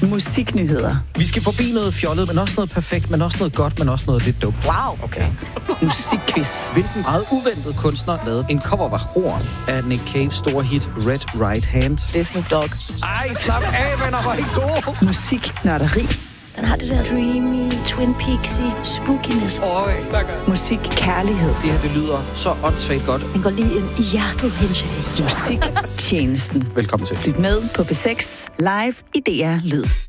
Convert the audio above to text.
Musiknyheder. Vi skal forbi noget fjollet, men også noget perfekt, men også noget godt, men også noget lidt dumt. Wow. Okay. Musikquiz. Hvilken meget uventet kunstner lavede en cover af Horn af Nick Caves store hit Red Right Hand? Det er Snoop Dogg. Ej, slap af, venner, hvor er I gode. Musiknørderi. Den har det der dreamy, Twin Peaksy, spookiness. Musik, kærlighed. Det her, det lyder så åndssvagt godt. Den går lige ind i hjertet, Henshaw. Musiktjenesten. Velkommen til. Lyt med på P6 live i DR Lyd.